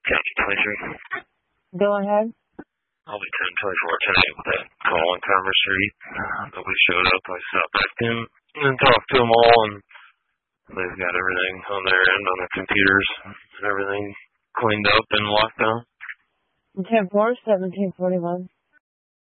County 23. Go ahead. I'll be 1024 tonight with that call on Commerce Street. But we showed up, I stopped back in and talked to them all, and they've got everything on their end, on their computers, and everything cleaned up and locked down. 10-4, 1741.